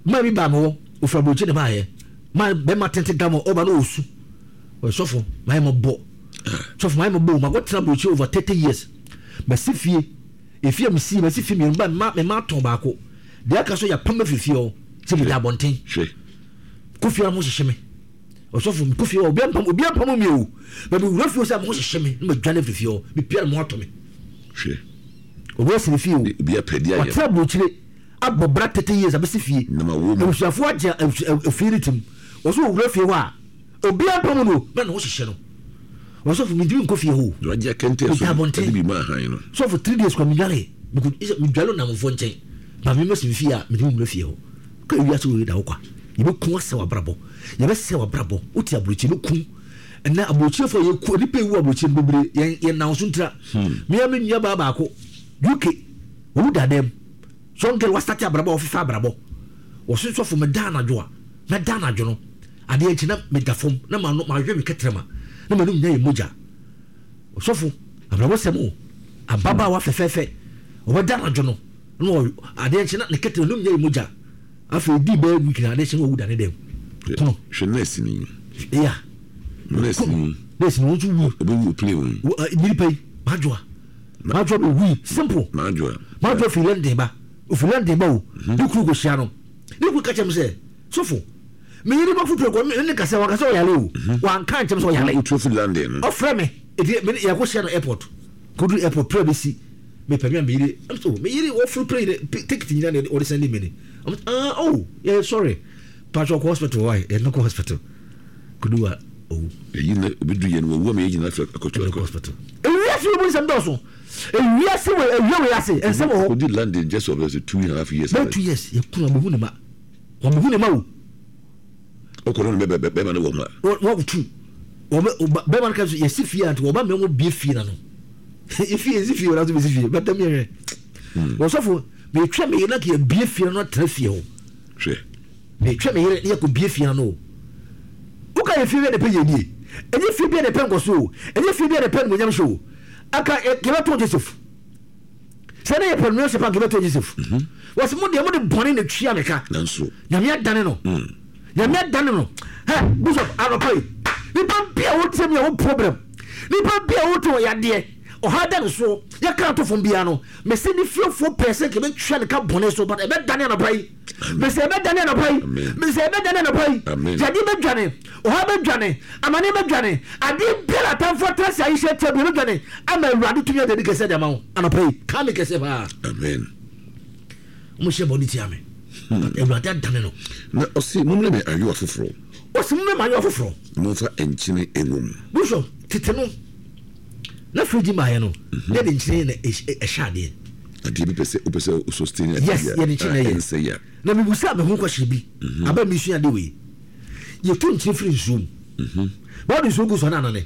ma bi ba mo ofra bochi ne maaye ma be ma tente gamo oba no osu o sofo ma mo bo sofo ma mo bo ma go tra bochi over 30 years ma sifie efie me si ma sifie me ba ma ton ba ko de aka so ya pamba fifie o se bi da bonten kofi am mo hiheme o sofo kofi obi am mi o ba mi wura fio se am mo hiheme ma dwane fifie o bi pia mo ato me o bo se fie o bi apedia ya tra bochi abo bra 30 years abesi fie na ma wo mo suafo agya afiritim wo so wura fie wa obi am no na no hihye no wo so mi din kofi ho do agya kente so bi ma han no so for 3 days kwa mi yare mi dwalo na mo fo nchen ba mi mesi fie a mi din wura fie ho ka wi aso we da wo kwa ye be kun ase wa brabo ye be se wa brabo uti abrochi no kun na abrochi fo ye ku ni pe wu abrochi bebre ye na so ntra mi ya me nua ba ko UK wo da dem so ngel wasati abrabo ofifa abrabo wo so fo me dana jo no ade enchi na me da fom na ma no ma hwe me ketrema na ma no nya emoja wo so fo abrabo semo ababa wa fefefe wo dana jo no ade enchi na ne ketrema no nya emoja afa di ba week na ade enchi wo da ne dem no jeunesse ni ya jeunesse ni wo tu wo play wo ni pay majwa be we simple majwa filande ba ofulande ba o dukuru go hia no dukuru ka chem se sofo me yiri ba futu ko me ne kase wa kase o yale o wan kan chem so yale o filande no ofre me me ya go hia no airport kudu airport privacy me pami me yiri so me yiri wo full play ticket ni na o send me ni oh yeah sorry Patrick hospital why no hospital kudu wa oh yi na obidu ye no wo me yi na akoto hospital yes you bring some doso yes we ase and some who did land in just over 2.5 years 2 years you kuna me hunema o okoro no be ma no wo ma wo tu o be ma ka yes fie ant wo ba me mo bie fie na no if you na so be fie but them here wo so fo me twa me na ka bie fie no tra fie ho hwe me twa me ye ko bie fie na no wo ka ye fie de pe ye die enye fie bia de pe ngoso enye fie bia de pe mo nyam show aka Gebeto Joseph sene ye penu se pa Gebeto Joseph was mo de bone na twia meka nanso nyame adane no he bishop aropai ni pa bia wo tem ya wo problem ni pa bia wo to ya de o hada no so ya ka to fom bia no me se ni fiofo person ke be twia ne ka bone so but e be dane na pai me se be dane na pai jadi be dwane o ha be dwane amane be dwane ade bela tan fortress ayi she te be dwane ama awrade tunya de ke se de ma wo anapai ka me ke se ba amen mo she boni ti ame awrade dane no na o si mo me ayo afoforo o si mo me ayo afoforo mo fa enchine enum busho titenu na friji ma he no de enchine na e shade ade bi pese o sustain yes ye enchine ye na mi busa me ho kwahye bi aba mi sua de we ye tu nchine free zoom what is so good so na ne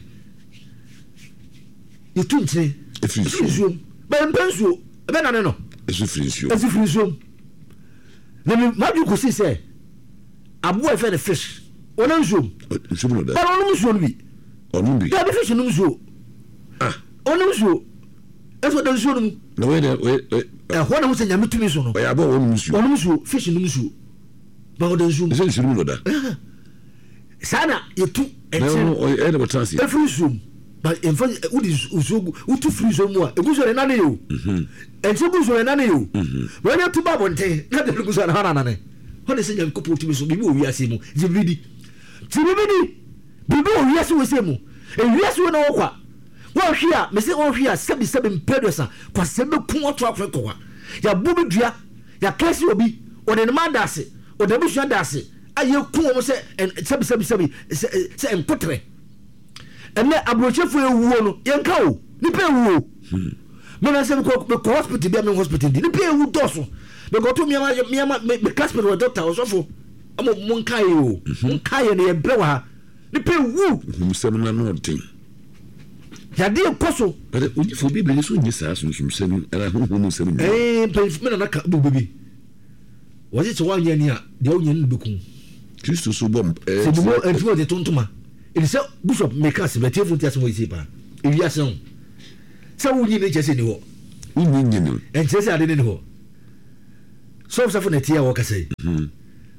ye tu nchine free zoom ba mpenso be na ne no esu free zoom na mi ma du ko si se abo e fe the fish ona zoom no da ba ona zoom bi da be fish no zoom ona zoom eso da zoom no we ho na mo se nyame tumi so no ya ba wonu musu fish no musu ba o da zoom eso no da sana ye tu no e na botansi free zoom but in fact udi uzogu utu free zoom mo e guzo na ne yo enche guzo na ne yo when you to babonte na de guzo na na ne ho ne se nyame ko poti so bibi o wiase mu jibidi bibi o wiase wo se mu e wiase wo na wo kwa wo hwia me se wo hwia sebi mpedosa kwa sebe kun oto afreko kwa ya bubi dua ya kesi obi o de ma dase o de busu dase aye kun mo se sebi se enkotre ene abrochefo ewuo no yenka o nipa ewuo me na se ko hospital bia me hospital di nipa ewu doso me go to me hospital doctor osofo amo monkai o monkai ne ebrewa nipa ewu musem na no tin ya de koso but for bible so nyi sa so musem era ho musem me na ka bu bibi waje che wa nya ni a de o nya ndukun Kristo so bom se mo entimo de tontuma ele se bishop make us better for tiaso mo isipa ewi asen se wo nyi ne chese ni ho nyi no en chese ade ni ho so na tia wo ka sei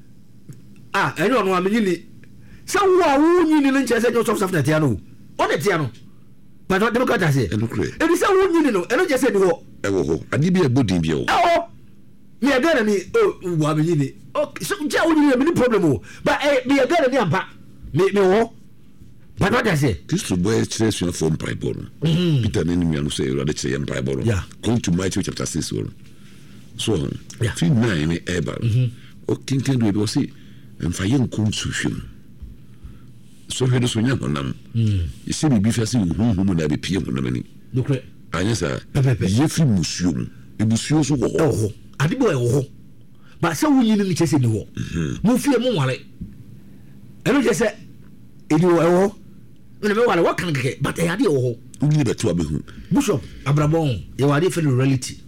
ɛnyɛ ɔno amenyini sɛ wo a wonyini no nkyerɛ sɛ nyɛ ɔsɔfo na tia no ɔne tia no but what democrat say ɛdi sɛ wonyini no ɛno kyerɛ sɛ ni hɔ ɛwɔ hɔ ade bi ɛbɔ din bi ɛwɔ me again ni wo amenyini so nkyɛ wonyini me ni problem o but me again ni ampa me wo but what I say Kristo boy kyerɛ suafo mpaebɔ no Peter ne nua no sɛ Awurade kyerɛ yɛ mpaebɔ no going to Matthew chapter 6 wɔ so fi 9 ne eba o kinkan do bi say mfa yɛ nkom suhwem so hwɛ do so nya honam yɛsɛ bibi fa sɛ huhum na be pie honam ani dokre anya sa yɛ fi musuom ebusuo so wɔ hɔ ade bi wɔ hɔ ba sɛ wo yini no kyerɛ sɛ ni hɔ mo fie mo ware ɛno kyerɛ sɛ ɛdi wɔ hɔ me wale what can get but I idea oh you need to abehu Bishop Abrabon you are different reality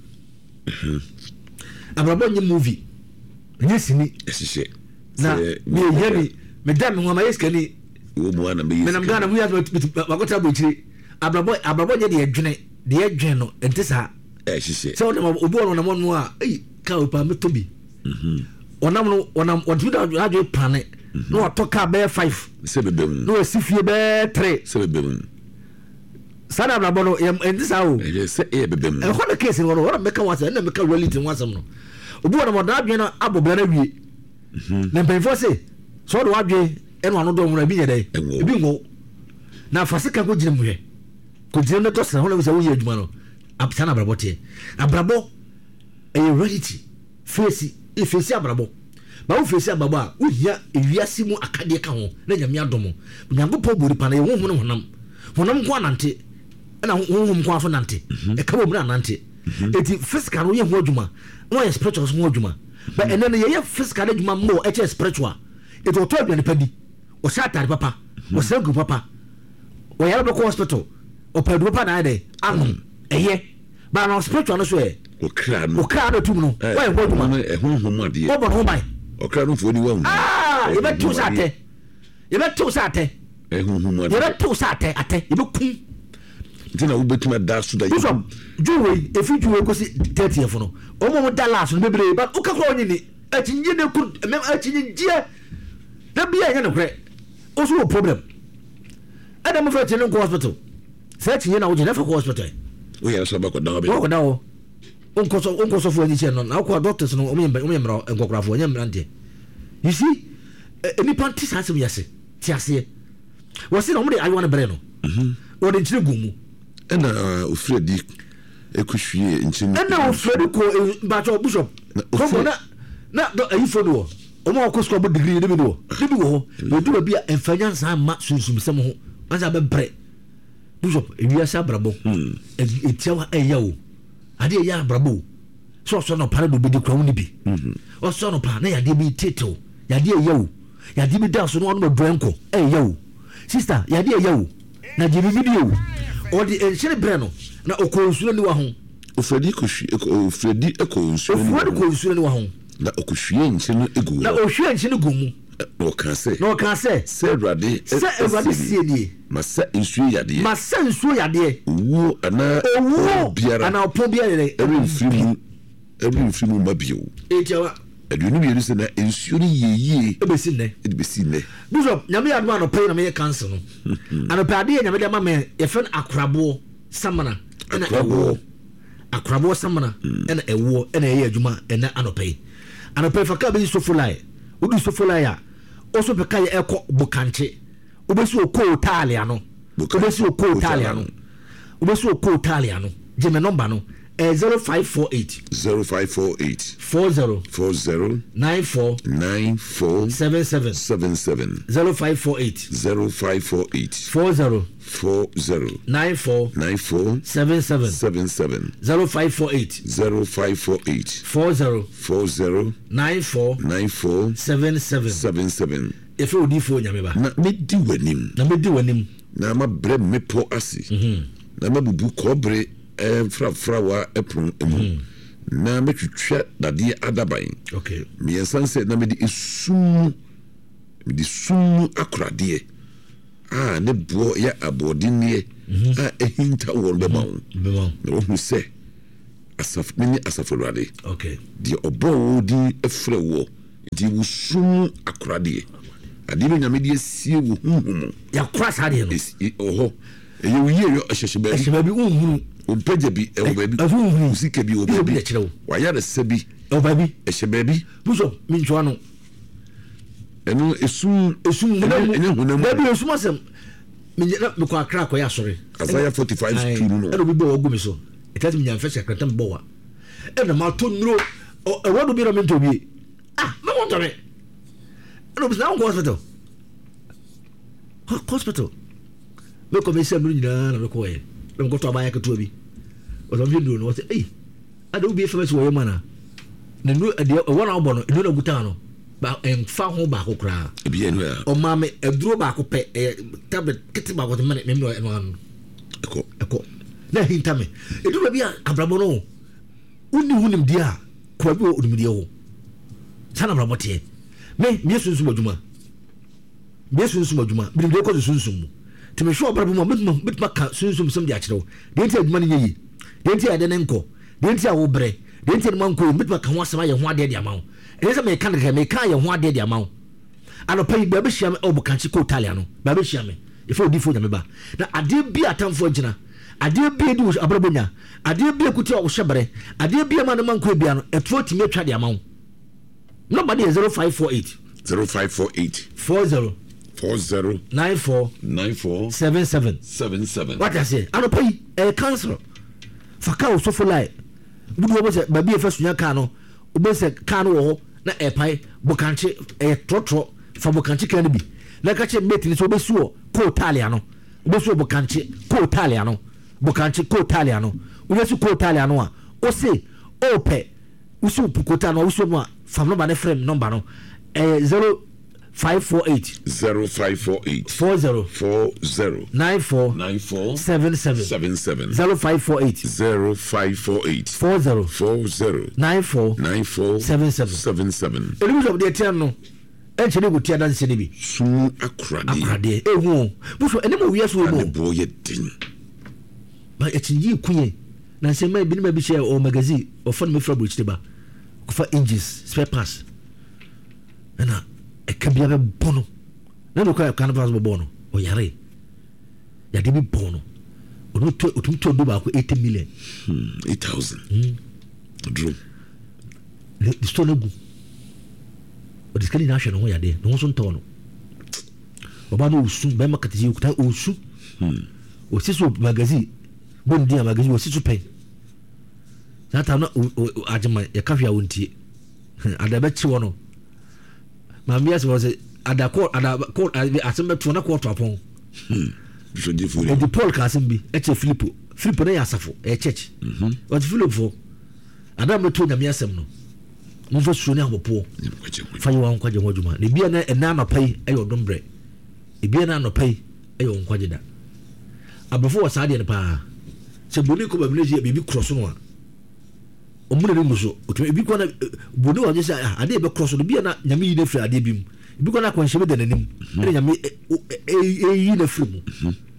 Abrabon you movie yes ni esise na me yemi me dam me ma yeskani wo mo ana me me nam gana mu ya makota bo chiri Abrabon ye de adwen no entisa esise so dem obi ono na mo no a ka opa me tobi onam odu da adwe pane no atoka be 5 sebebem no asifie be 3 sebebem sana Abrabon no entisa o se bebem e ho na case no wona meka wasa na meka reality wasam no obi ono mo da adwen no abobla na wie na mpefo se so do adwen eno ano do mo na bi nyede ebi ngo na fasika ko gire muhwe ko gire no to se ho na se wo ye adwuma no sana Abrabon te Abrabon e reality face Abrabon ba wo face Abrabon a wo hia ewiase mu akade ka ho na nyame adomo nyankopɔ bori pa na ye honam ko anante na honhom ko afo nante e ka bo mu anante eti physical no ye ho adwuma no ye spiritual so ho adwuma ba ene no ye physical adwuma mo e che spiritual eti oto adwuma pa di o sha atare papa o sra gu papa o yare be ko hospital o padu papa na ade anom eye ba na spiritual no so e o kra no tum no wa ye ho adwuma e honhom ade o bo no bai o kra no fo ni wa hu ye be tu sa ate e honhom ade ye be tu sa ate ye be kun ntina wo betuma da so da ye so juwe e fi juwe ko si 30 fo no o mo da last no bebre ba o ka ko onyi ni atinye ne ku mem atinye ngie da bia nya ne kure o so problem adam mo fa tene ko hospital sa atinye na wo je na fa ko hospital o ya so ba ko da be ko da wo onko so fo anyi che no na ko doctors no o me mbra nkokrafo nya mbra nte you see any panty sanse mi yase ti ase wo se no mo de ayi wan bre no o de ntire gumu ena ofredi ekuhwie nchini ena ofredi ko bacho Bishop ko na do ayi fo no o mo ko score degree de bi wo no do bi a enfanya san ma sunsum sem ho anza be bre Bishop ewiase Abrabon etiawa eyawo ade ya Abrabon so no para do bi de kwawo ni bi o so no pa na ya de bi tetew ya de eyawo ya de bi da so no no drenko eyawo sister ya de eyawo na jibi video o di enchire breno na okonsulo ni wa ho ofredi okonsulo ni wa ho na okuhwie enchine egu na ohwie enchine gumu no kan se se Awurade sie die masa nsuo yade wo ana biara ana opo biara every film mabio etiawa aduonu bi se na nsuo ni yeye ebesi ne Bishop nyame aduma no pay na me cancel no ano pay ade nyame de ma me ye fen akrabo samana na akrabo samana na ewo na ye aduma na anopay fa ka be sofulai odi sofulai a oso be ka ye ekọ bukanche obesi okọ Italiano je me number no 0548 40 94 77 0548 40 94 77 0548 40 94 77 if you di fo nyame ba na medi wanim na ma bre mepo ase na ma bubu kobre frafrawa epron emu na metwetwa dade adaban okay me sanse na medi sum akrade ne bo ya abodine ehinta won beba won na wo se asafmeni asafurade okay di obo di efrewo nti wusum akorade ade no nyame de asie wo huhum ya kora sa de no oho ye wo ye yo ahyehye ba bi unhuru ompaja bi e wo ba bi usika bi wo ba bi wa ya da sabi o ba bi ehye ba bi buso min twa no eno esum ene hunam da bi esum asem me ko akra ko ya sore Isaiah 45 no eno bi bo ogu mi so etati mi nyamfa sekretam bo wa eno ma to nuro e wodo bi no me to bi me want to me eno bi na hospital me ko me se mi nyina na me ko ye me ko to abaya ke to bi o so bi no say eh ada ubi efa so wo mana na nu ade e wona obo no enu na gutan no ba en fa ho ba ko kra e bi enu o ma me eduro ba ko pe tablet kiti ba ko te mane me no eno eko na hinta me eduro bi abrabo no uni hunim dia ko bi onim dia ho sana abrabo te me sunsun moduma bi de ko sunsun mu te me hwo abrabo mo bitma ka sunsun sem dia kire de nti aduma ne yi de nti ade ne nko de nti a wo bre de nti man ko bitma ka ho asema ye ho ade dia ma ho ese me kan ye ho ade dia ma ho ano pai ba be hia me obukanchi ko Italiano ba be hia me ifo difo nya me ba na ade bi atamfo gina ade bi di abrabo nya ade bi ekuti o hyebre ade bi ma ne man ko bia no etro timi atwa dia ma ho number is 0548 40 94 77. What I say? I don't pay a council. Fakao so for life. Budu was a baby first Yakano, Ubese Kano, na a pie, Bocanchi, a trotro for Bocanchi Canby. Like I said, meeting is Obesuo, Co Italiano, Obesuo Bocanchi, Co Italiano, Bocanchi, Co Italiano, Ubesu Co Italiano, o say, Ope, Usu Pucotano, Usuma, from no frame number no 0548 40 94 77 0548 40 94 77 Elimu of the Eterno enchene go tia dance ne bi sumu akrade ehu buso ene mo wiase wo mo boye din ba echinji kunye na se mai binima bi share o magazine o fon me fra brochite ba ko fa engines spare parts na e kabia be bono na no ka canvas bo bono o yare ya de bi bono o no to do ba ko 80 million 8000 drum the stone gu o diskali na hwe no ya de no so nto no baba no usu be market yi kuta usu o siso magazine bon dia magazine o siso pen zata na ajima ya kafia wontie adabe chi wono mamias was adako asembe to na ko to apon so di fu e di Paul Kasimbi e che Philip na ya safo e church what Philip for adam to na miasem no mo fa suoni abopo fa yi wa nkwaje moduma ne bia na ena no pai e yo dombre e bia na no pai e yo nkwaje da abofo wa saade ne pa se boni ko ba mleji bibi cross no a omuna ne muso otu bi ko na boni wa jesa ade be cross no bia na nyame yi ne fira ade bi mu bi ko na ko nhebe de nanim ne nyame yi na fira mu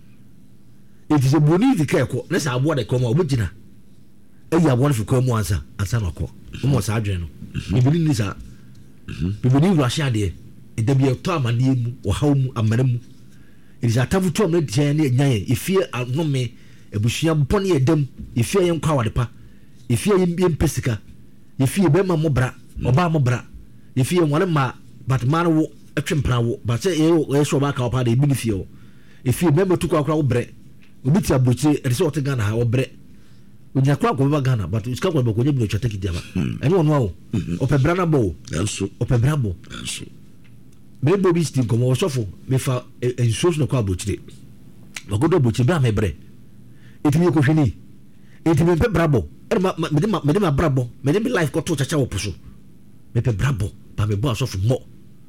e ti se boni di ka ko na sa abo de ko ma obugina e ya abo na fi ko mu ansa na ko mo sa adwen no bibili ni sa bibili rush ade e da bi to amane mu wo haw mu amana mu e is atavu to amana de ne nyan e fie anome ebushia bone e dam e fie yen kwa wade pa e fie yen pesika e fie be ma mo bra oba mo bra e fie wale ma batman wo atwempra wo ba se e so ba ka opa de bi ni fie wo e fie be matu kwa wo bre obi ti abrochi e se o te Ghana ha wo bre unya kwa ba Ghana but uska kwa ba ko nyebi no chata kidiaba eni ono awo opebra na bo enso opebra bo enso me bo bi sti komo sofo me fa enso no kwa abrochi bagodo abrochi ba me bre etimi ko hwini etimi pe brabo me de ma brabo me de life ko to chacha wo puso me pe brabo ba me bo asofo mo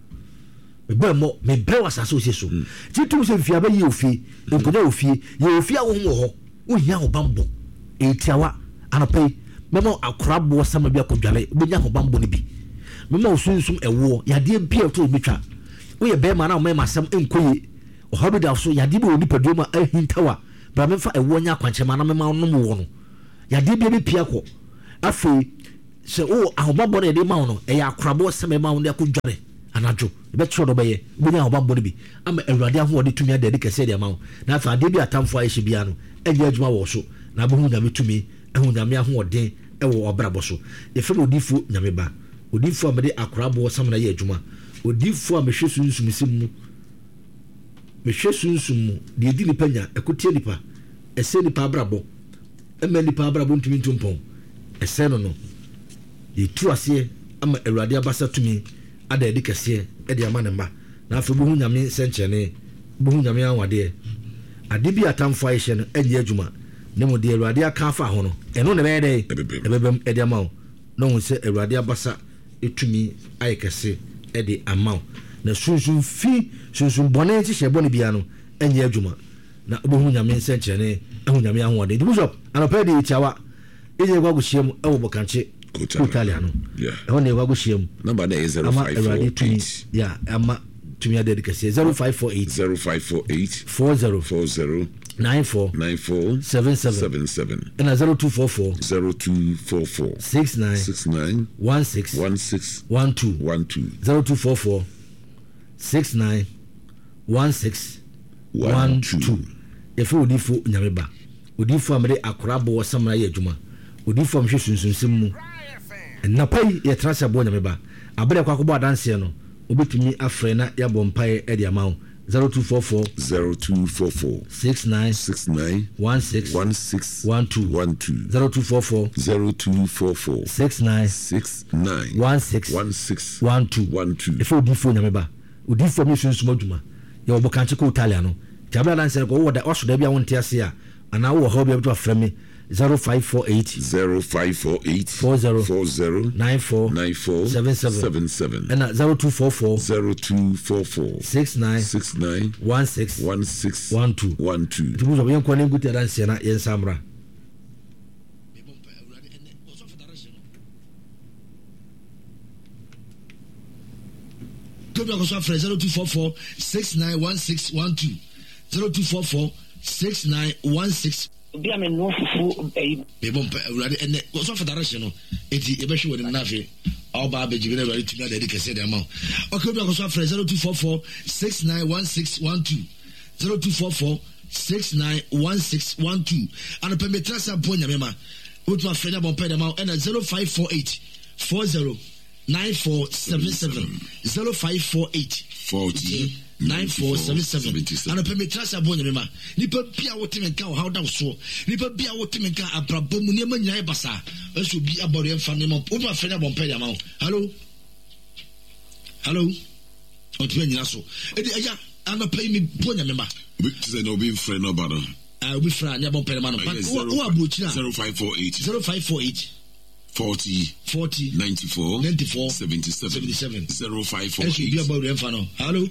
me bo mo me bre wasa so se so ti tu se fia ba yi ofie enkoja ofie ye ofie a wo ho wo hia ho bambo etiawa anopai memo akrabo sama bia kodwale benya ho bambo ne bi memo osunsum ewo yade bia to betwa wo ye be ma na o mema sam enkoyi o hobi da so yade bi oni padua ma ahintawa bra memfa ewo nya kwanche ma na mema no mo wo no yade bia be pia ko afi se o ahobabo na de ma no e ya akrabo se me ma wo de akodware anajo be tro do be ye be nya ahobabo no bi ama awurade ahode tumi ade de kese de ma wo na fa de bi atamfo ayehye bia no enye adwuma wo so na bo hu nyame tumi ehu nyame ahode e wo obrabo so ye fe odifo nyame ba odifo amede akrabo samna ye adwuma odifo amehwe sunsum simu mehwe sunsum mu de di nipa nya ekotie nipa ese nipa abrabo ema nipa abrabo ntumi ntumpon ese no ye tu ase ama awurade abasa tumi ada edi kese e de ama ne ma na afa bo hu nyame senchene bo hu nyame anwade ade bi atamfo ayehye no enye adwuma ne mo de awurade aka afa ho no eno ne be de ebebem e de ama wo no hu se awurade abasa etumi ayekese e de ama wo na sunsun bone ti shebo ne bia no enye adwuma na bo hu nyame senchene ehu nyame anwade di bishop anopa de tiawa enye gwa guhiem e wo bokanche Italiano. Yeah. I want to go shim. Number there is 0548. Yeah, I'm to me a dedication 0548 40 94 77 and 0244 69 16 12 0244 69 16 12. If you would for Nyameba, would you for me akrabo samra ye juma? Would you for me sunsun na pai ye trasa bo Nyameba. Abere kwa kubo dance no. Obetumi afre na ya bompai e dia mawo 0244 69 16 12 0244 69 16 12 if odi fo Nyameba odi fo mi sunsun aduma ye obokanche ko Italia no tabla dance ko wo da oso da bia wonte ase a ana wo ho bia to afre me 0548 40 94 77 and 0244 69 16 12 tubuzo bya kwa nengu te dance na yensamra Go back to 0244 691612 0244 6916 Be a man no fufu baby. Ready and what's off direction? Eti ebeshe woni na fe. All ba be jibere ready to get the amount. Okay, we go so 0244 691612 0244 691612 and permit us a point mema. What my friend about pay the amount and 0548 40 9477 0548 40 9477 and permit us a bonne mema. Nipa bia wotimenka how down so. Nipa bia wotimenka abrabo mu ne manya basa. Eso bi abore mfa ne mo. Oba fena bon pay amount. Hello. Otu nyina so. Edi aya ana pay me bonne mema. We say no be friend no bother. I will be friend ya bon pay man. Who abuchi na 0548 40 94 77 0548. Eso bi abore mfa no. Hello.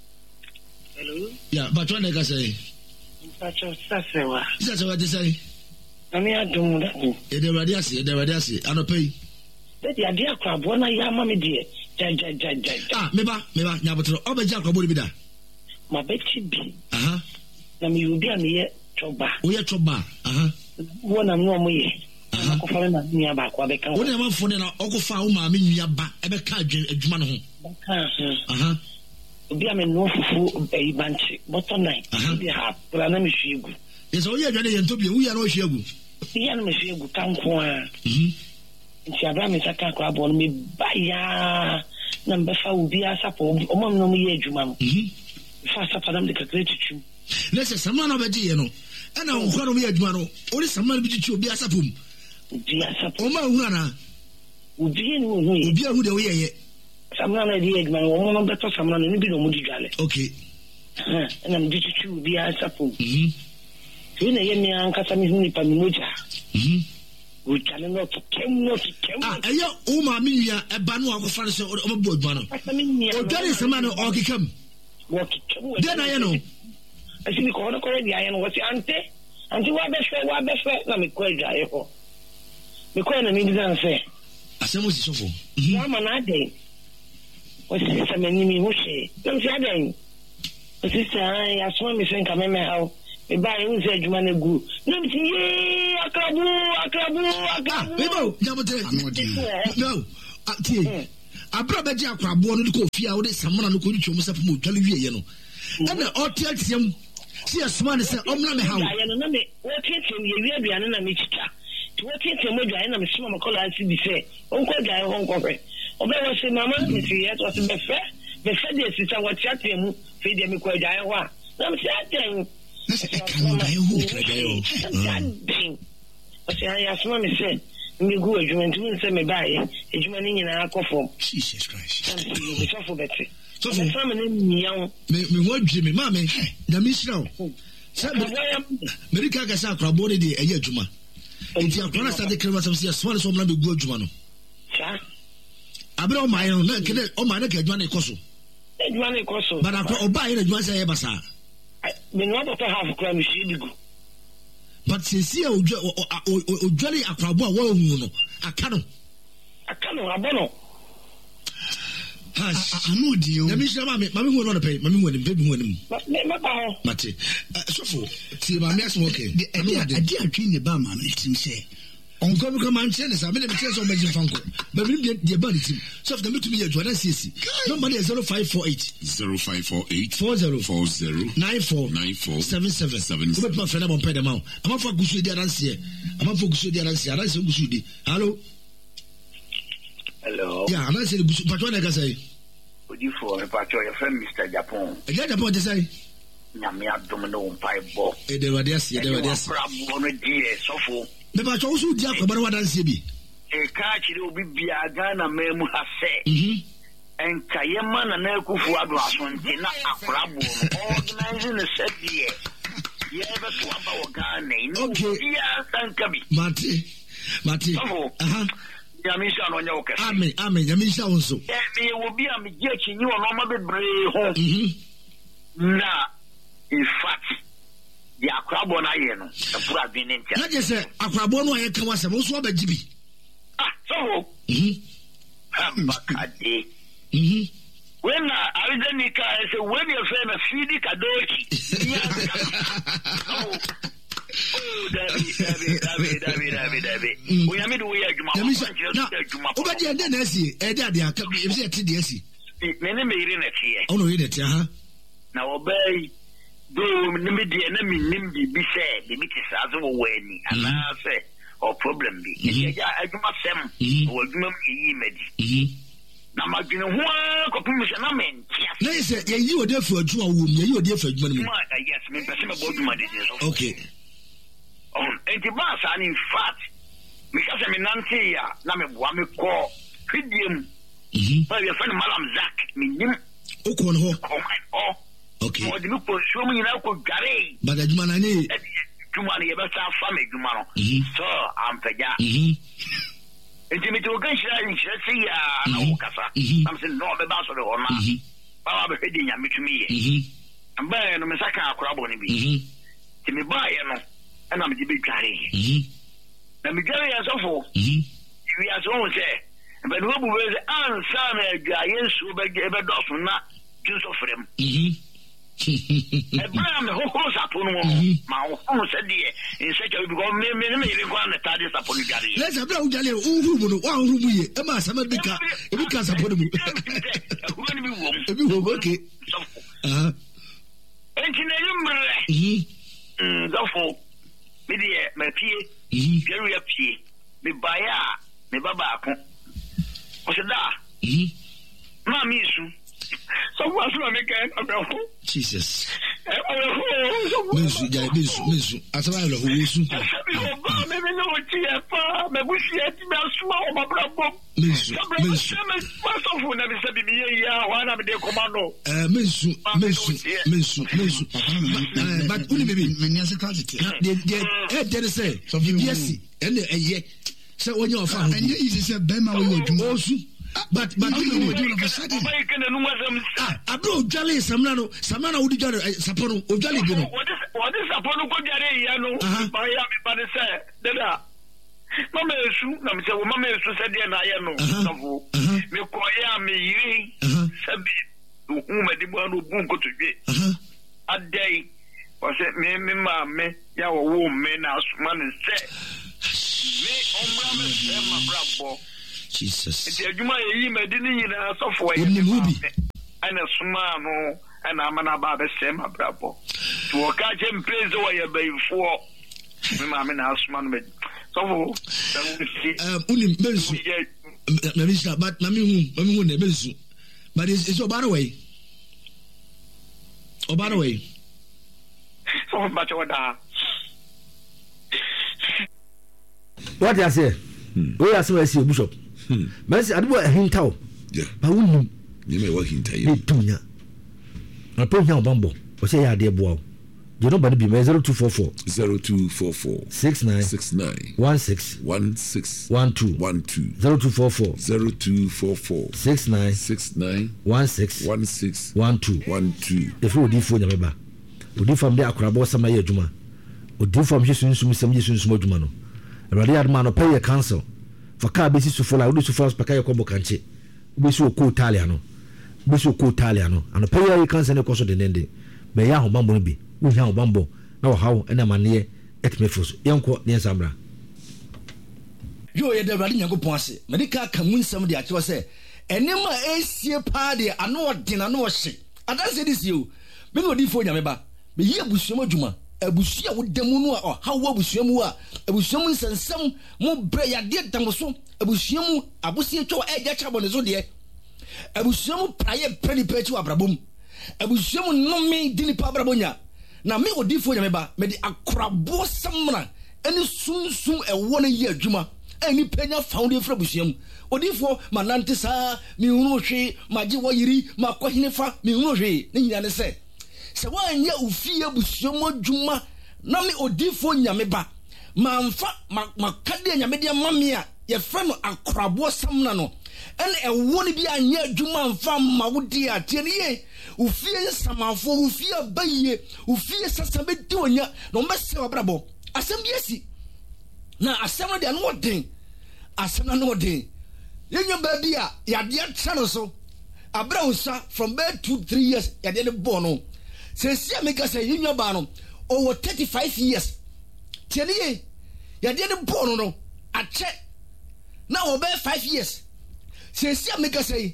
Yeah, but what I say? Sasewa. Sasewa they say. Ami adum da. E de radiasi, I no pay. Dey ade akwabo na ya mama die. Ja. Ah, meba, nyabotro. Obeja akwabo bi da. Ma beti bi. Aha. Na mi obi a me ye choba. O ye choba. Aha. Wona no mo ye. Aha. Ko fa na nia ba kwa be kan. Wona ma fo ne na okofa wo ma me nua ba e be ka adwuma no ho. Aha. Obi a me no fufu bayi banchi bottom line bi ha pra na me hwegu yes o ye adwane ye ntobie wu ya na o hwegu ya na me hwegu kanko a nti abra me saka kwa bo no me baya na mbefa obi asapo o mam no me ye adwuma mo fa sapa na me kakre tutu let's say samana na beji ye no ana o kwa no me adwuma no o le samana bi tutu obi asapo mu obi asapo o ma hu ana obi ni hu obi ahu de o ye samana di egman wo mo beto samana ni bi no mo di dwale okay na me tutu bi asapo tu na ye mi ankasa mi hu ni pa mi moja we chale no to kem ayo o ma mi nua e ba no akofa no so o bo adwa no o dwale samana o kikam de na ye no asi mi ko no ko di aye no wo si ante wa be fe na me ko adwa ye ho me ko na mi di dan fe asemo si sofo ya ma na de o si sa me ni mi ho she na mi adan o si sa ya so mi fe nka me ha e ba e unse adwuma na gu na mi ye akrabu bebo jabote no tie abra beji akrabo no ko fia wo de samana no ko ni twom se mo dwale wie ye no na otia tiam si asuma ne se omna me hawo ya no na me wo tietiem ye wie aduane na me chicha ti wo tietiem aduane na me sima makola asi bi se onko aduane ho nkofre obe wo se mama me ti ye to se be fe de sisa wo tiatiem fe de me ko aduane ho a na me tiatiem na se kan na ye hu aduane o se ya asuma me se me gu adwuma nti mun se me bae adwuma ni nyina akofo Jesus Christ so beti so me ho adwuma me mama na me shira se America ka sa akrabo ne de eye adwuma nti akrona sa de krema sam se so so na be gu adwuma no sa abira o mai no na kede o mai na ka adwuma na ikoso but akro oba ye adwuma sa ye basa me no to half kra me shi digu but since ojwale akrabo a wo hu no akano abono anu di o mi shama mami hu no pay mami hu ni baby hu ni me ba ho mate sofo ti mami aso okay adi atwi ne ba mami tim se onko bi man che ne sa me de che so meji fanko ba bi de ba ni tim so for me to be adwada sisi number is 0548 40 94 77 but my friend am pay them out am for gusu di aranse aranse gusu di hello yeah am say gusu patwa na ka say odifo me patwa your friend Mr. Japan Japan dey say nyame adom no mpai bo de wade ase brabo no die sofo me ba cho so di akwabara wadanse bi e ka chire obi bia Ghana memu ha se enka yema na na kufu ado asonte na akrabo no organizing the set die ye be to aba wo Ghana no bia sanka bi mate aha yamisha no nya okese amen yamisha wonso me wo bia me je chinyi wo no ma bebre ho na in fact the akrabo na ye no the pura binentia na je se akrabo no ye kan wasem so obagibi so bakade when Arizanika say when your friend feed kadoki David we am do we adwuma obadi ende na asi ede ade aka bi e te de asi me ne me ire na tie ono ire te ha na obey do me de na me nim bi se bi ti sazo wo wani ana se or problem bi ya adwuma sem wo adwuma yi medi na madwene ho akopum se na mentia na ise ye yi odi afu adwuma wo mu ye yi odi afu adwuma no mu yes me pese me bo adwuma de so okay enti ba sa in fact me ka se me nante ya na me boa me ko hwediem ba ye fa malam Zak me nim o ko no ho okay mo de me ko show me na ko gare ba da adwuma na ni adwuma ne ye ba sa fa me adwuma no so am peja enti me to gan shira se ya na wo kasa am se no be ba so de ona ba ba hwedi nya metumi ye amba no me saka akorabo ne bi ti me ba ye no ana me be dware na me dware ya sofo wi aso wo se be no bu we ansa na adwa Yesu be do so na jinso frem Abraham ho saponu ma ho se die in se jawi because me even go na tade saponu gare let's Abraham jale uru mu no wa uru mu ye e ma sama bika e bika saponu mu e bi wo okay enti na yumre zafo me die ma pie pieru ya pie me baya me baba akon o se da ma mi su so was no me kan abraham Jesus Mesu asaba lo wusu me no tie pa me busia ti me asuma o mabrabo Mesu masofu na bi sabi bi ya wa na me de komando Mesu but uni baby me nyase quality there say yes and eye say onye ofa and easy say bema we odwuma osu but you know for sudden abro jale samna odi jare sapono o jale bi no what is sapono ko jare ya no ba ya me ba say dada mama esu na me say wo mama esu say de na ya no no me ko ya me yiri sabi hu me di bo no bu ko tudwe adai was it me ya wo me na man say me omra me say my brabo Jesus it adwuma yi medini nyina sofo yi ana suma no ana amana ba be say my brabo to waka jem praise wo ya bayfo me ma me na suma no me sofo unim bensu Mamisha, but Mami who never so. But it's about away. About away. So much of that. What I say? We are so as you, Bishop. But I do a hint out. Yeah. But you may work in Tay. I put now Bumbo. Or say, I dear boy. You know, but be 0244 69 16 0244 69 16 if you do for Yameba, would you from the Akrabo Samaya Juma, would do from Jesus some Jesus Modumano, a radiant man or pay a council for car basis to follow this first Pacaya Combo Canche, we so called Taliano, and a payer you can't send a cost of the ending. May Yaho Bambo be. We have Bambo, now how and a man near Ekmefus, Yanko near Samra. You are the Radin Yago Ponce, Medica can win somebody at your say, and never a see party, I know what dinner, no shit. And that's it is you. Bingo di for Yameba, be ye Bushimo Juma, a Bushia with Demunua or how well Bushimua, a Bushimans and some more breya dear Tamoso, a Bushimu, a Bushia to a Yachabon Zodiac, a Bushimu prior pretty petu abrabum, a Bushimu no me dili pabrabonia. Na me odi fo nyameba me di akrabo samra eni sunsun e wona ye adwuma eni penya found fra busiam odi fo manante sa mi hunu hwe magi woyiri makohene fa mi hunu hwe ne nyina ne se wanya ufie busiam adwuma na me odi fo nyameba mamfa makade nyamede mamia ye fra no akrabo samra no ene e wona bi anya adwuma mfa mawodi atie ne ye ufie samafo ufie baye ufie sasabe donya no mese wabrabo asem biesi na asem de no den asem na no den yenyo ba bia yade atano so abra unsa from bed 2-3 years yade ne born no se sia meka say yenyo ba no over 35 years tiene yade ne born no ache na over 5 years se sia meka say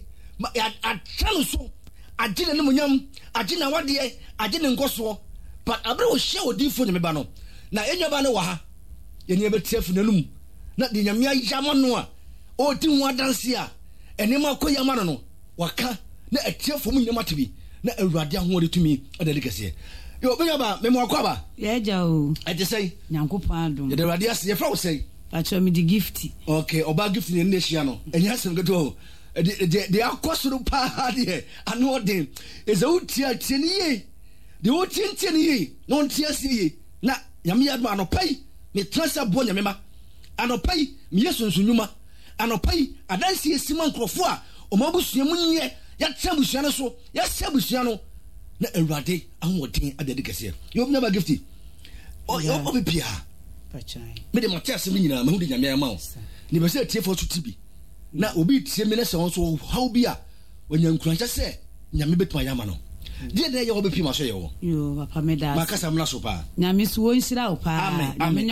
atano so agina ne munyam agina wade agina nkoso but abra o hye odifo nyemeba no na enyoba ne wa ha yenye betiafu nanum na de nyamia yama no a o ti hu adanse a enema koyama no waka na atiafu mu nyama tibi na awurade ahode tumi adalikase yo benyaba memo akwaba ye ja o ate sei nyankopon adom ye de awurade ase ye fra wo sei acho mi di gift okay oba gift ne ne hia no enya asem geto de akosoro pa de anode eza utia tienie de utie no ntia sie na nyame ya ma anopai me transa bo nyame ma anopai me yesunsu nyuma anopai adansi esima nkrofo a omabusua munye ya tsambusia no so ya sabusua no na awurade ahodin adedikase yo nyaba gifti o bepia pachai me de matias me nyina ma hu de nyame ya ma o ni be se tiefo so tibi na obi tie me na se won so how bia wanya nkurancha se nyame betuma yama no die de ye wo bepi ma so ye wo yo papa me da makasa mna so pa nyame so won sira o pa amen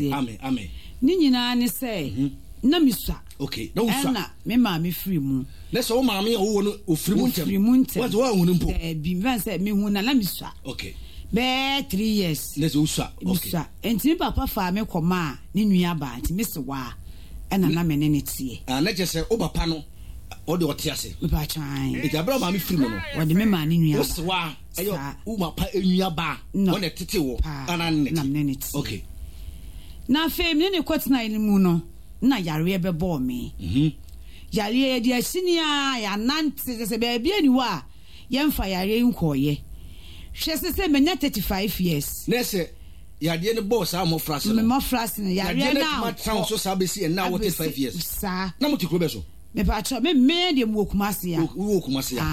ni nyina ne se na misua okay na usua na me ma me free mu na so ma me wo no ofiri mu ntem what wo hu mpo bi van se me hu na misua okay be 3 years na so usua okay enti papa fa me koma ni nua ba enti me se wa ena na me ne tie na je se o papa no o de o tie ase me pa chan e ja bra ma me free mu no o de me ma ni nua ba o se wa ayo o ma pa enua ba o ne tete wo ana ne tie okay na fe me ne kwatna ile mu no na yare be bo me yare de asinia ya nante se be bia ni wa ye mfa yare nkoye hwe se me nya 35 years na se yade ne boss am frase no me frase ne yare na ma town so sabesi and now 45 years sa na mo ti kro be so me pa cho me de mo kumase ya wo kumase ya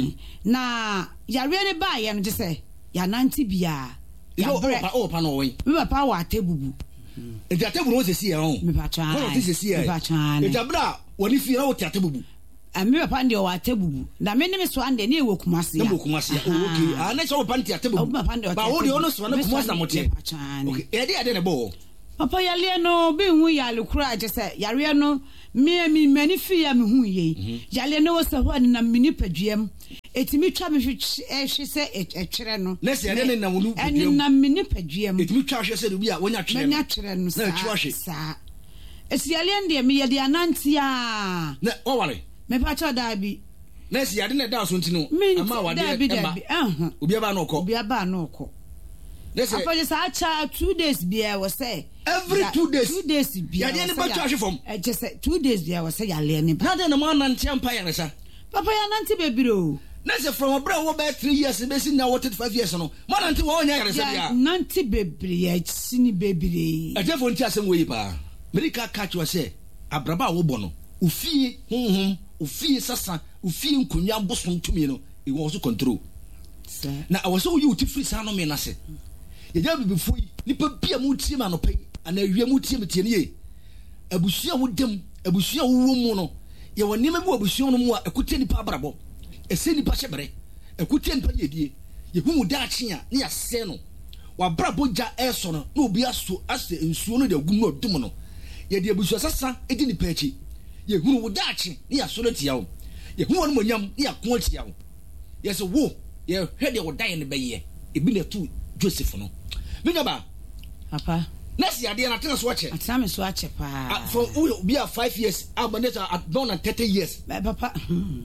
na yare ne ba ye no je se ya nante bia ya o pa no we me pa wa tebubu e ja tebubu no se si e ho me pa cha no se si e e ja bra woni fi na o ti atebubu me papa ndi o atebubu na me ne me so ande ne e wo kumase ya okay na so papa ndi atebubu ba wo de ono so na kumase na mote okay e de ne bo papa yale no be hu yale kura je se yare no me mani fi ya me hu ye yale no wo se ho na mini paduam etimi twa me hwe se etwere no na se yale ne na wonu paduam na mini paduam etimi twa hwe se do bi a wonya twere no sa esi yale ndie me ye de anantia na o wale me pa cha da bi na si yade na da so ntino ama wade ema obi aba na okọ Let's say, I 2 days beer was say every 2 days. 2 days beer. You didn't buy from. Just say 2 days beer was say ya learning. Not in the morning, empire, sir. Papa, ya nanti baby. Let's from a bro about 3 years, basically now what 5 years. No, more than 1 year. Nanti baby, sini baby. A different chasing way, pa. Medical catch was say, Abraba Wobono, Ufi, Ufi Sassa, Ufi Kunya Boston to me, no, it was to control. Now I was so you to free Sano Menase. You never before nipa bia mu tie ma no pay ana awia mu tie metie ne abusua wo dem abusua wo mu no ye woni ma bu abusua no mu a ekutie nipa abrabo ese nipa hyebere ekutie nipa yedie ye hu mu da akye a ne ya se no wa brabo ja eso no na obi aso ase nsuo no de agum no dum no ye de abusua sasa edi nipa akyi ye hu wo da akye ne ya so no tia wo ye hu won monyam ne ya ko atia wo ye se wo ye hwede wo dan ne beye ebi na tu Joseph no Minaba, Papa. Next year, I tell us watch it. Time is watch it. For we are 5 years, I've done 30 years. Papa. And